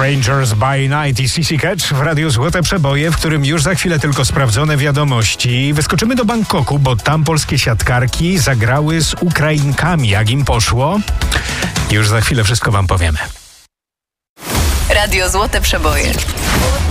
Strangers by Night i CC Catch w Radiu Złote Przeboje, w którym już za chwilę tylko sprawdzone wiadomości. Wyskoczymy do Bangkoku, bo tam polskie siatkarki zagrały z Ukrainkami. Jak im poszło? Już za chwilę wszystko wam powiemy. Radio Złote Przeboje.